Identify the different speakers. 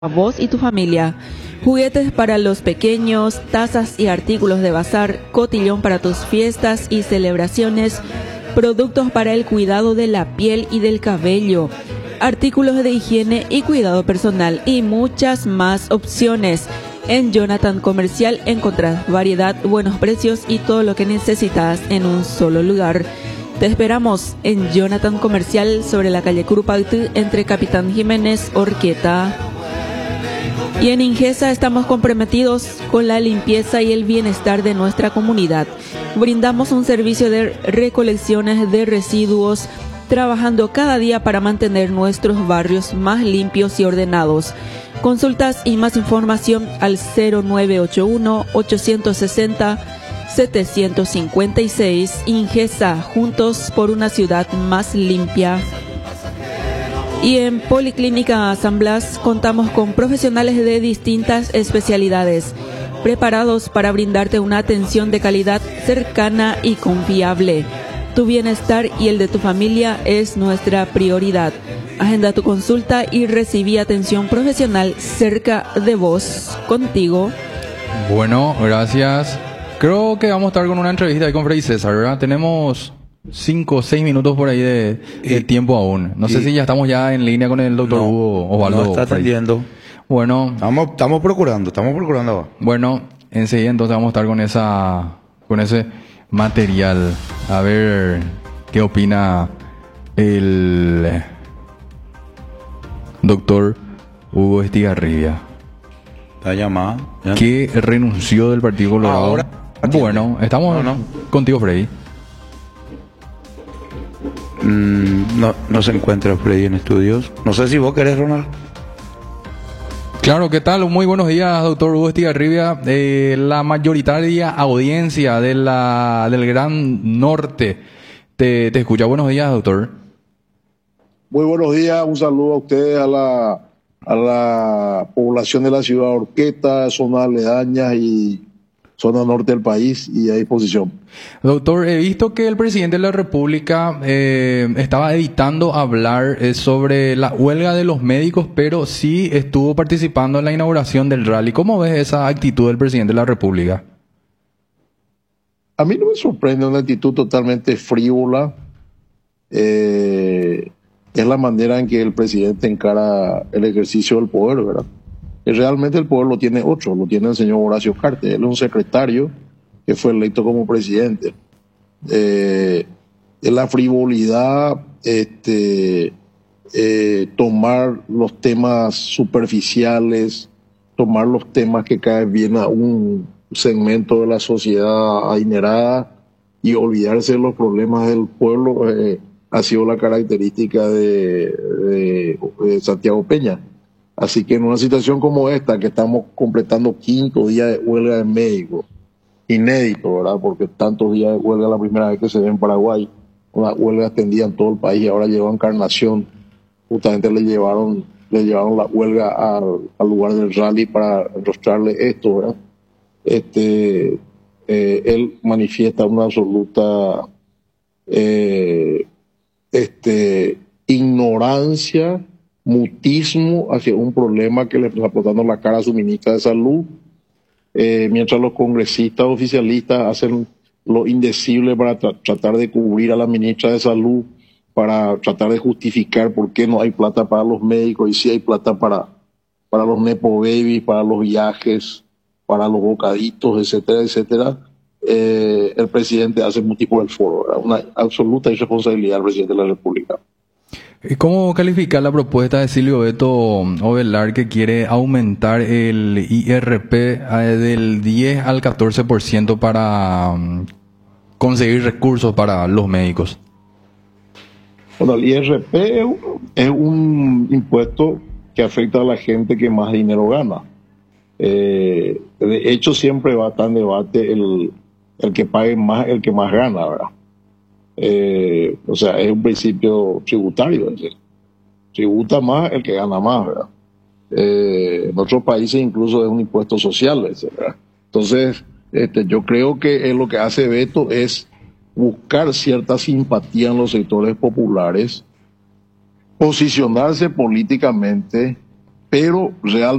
Speaker 1: a vos y tu familia. Juguetes para los pequeños, tazas y artículos de bazar, cotillón para tus fiestas y celebraciones, productos para el cuidado de la piel y del cabello, artículos de higiene y cuidado personal y muchas más opciones. En Jonathan Comercial encontrás variedad, buenos precios y todo lo que necesitas en un solo lugar. Te esperamos en Jonathan Comercial sobre la calle Curupaytú entre Capitán Jiménez Orqueta. Y en Ingesa estamos comprometidos con la limpieza y el bienestar de nuestra comunidad. Brindamos un servicio de recolecciones de residuos, trabajando cada día para mantener nuestros barrios más limpios y ordenados. Consultas y más información al 0981-860-756. Ingesa, juntos por una ciudad más limpia. Y en Policlínica San Blas contamos con profesionales de distintas especialidades, preparados para brindarte una atención de calidad cercana y confiable. Tu bienestar y el de tu familia es nuestra prioridad. Agenda tu consulta y recibí atención profesional cerca de vos, contigo.
Speaker 2: Bueno, gracias. Creo que vamos a estar con una entrevista ahí con Freddy César, ¿verdad? Tenemos 5 o 6 minutos por ahí de tiempo aún. No sé si ya estamos ya en línea con el doctor Hugo Osvaldo.
Speaker 3: No está atendiendo.
Speaker 2: Bueno.
Speaker 3: Estamos procurando.
Speaker 2: Bueno, enseguida entonces vamos a estar con ese material. A ver qué opina el doctor Hugo Estigarribia,
Speaker 3: Está llamada.
Speaker 2: que renunció del Partido Colorado.
Speaker 3: Ahora,
Speaker 2: bueno, estamos contigo, Freddy.
Speaker 3: No se encuentra Freddy en estudios. No sé si vos querés, Ronald.
Speaker 2: Claro, ¿qué tal? Muy buenos días, doctor Hugo Estigarribia. La mayoritaria audiencia del Gran Norte te escucha. Buenos días, doctor.
Speaker 4: Muy buenos días, un saludo a ustedes, a la población de la ciudad de Orqueta, zonas aledañas y zona norte del país, y a disposición.
Speaker 2: Doctor, he visto que el presidente de la República estaba evitando hablar sobre la huelga de los médicos, pero sí estuvo participando en la inauguración del rally. ¿Cómo ves esa actitud del presidente de la República?
Speaker 4: A mí no me sorprende una actitud totalmente frívola. Es la manera en que el presidente encara el ejercicio del poder, ¿verdad? Y realmente el poder lo tiene otro, lo tiene el señor Horacio Cartes. Él es un secretario que fue electo como presidente. Es la frivolidad, tomar los temas superficiales, tomar los temas que caen bien a un segmento de la sociedad adinerada y olvidarse de los problemas del pueblo, ha sido la característica de Santiago Peña. Así que en una situación como esta, que estamos completando 5º día de huelga de médicos, inédito, ¿verdad? Porque tantos días de huelga es la primera vez que se ve en Paraguay, una huelga extendida en todo el país, y ahora llegó a Encarnación, justamente le llevaron la huelga al lugar del rally para mostrarle esto, ¿verdad? Él manifiesta una absoluta ignorancia, mutismo hacia un problema que le está aportando la cara a su ministra de Salud, mientras los congresistas oficialistas hacen lo indecible para tratar de cubrir a la ministra de Salud, para tratar de justificar por qué no hay plata para los médicos y sí hay plata para los nepo babies, para los viajes, para los bocaditos, etcétera, etcétera. El presidente hace múltiples del foro, ¿verdad? Una absoluta irresponsabilidad del presidente de la República.
Speaker 2: ¿Cómo calificar la propuesta de Silvio Beto Ovelar, que quiere aumentar el IRP del 10 al 14% para conseguir recursos para los médicos?
Speaker 4: Bueno, el IRP es un impuesto que afecta a la gente que más dinero gana. De hecho, siempre va a estar en debate el que pague más, el que más gana, ¿verdad? O sea, es un principio tributario, es decir, tributa más el que gana más, ¿verdad? En otros países incluso es un impuesto social, ¿verdad? Entonces, yo creo que lo que hace Beto es buscar cierta simpatía en los sectores populares, posicionarse políticamente pero realmente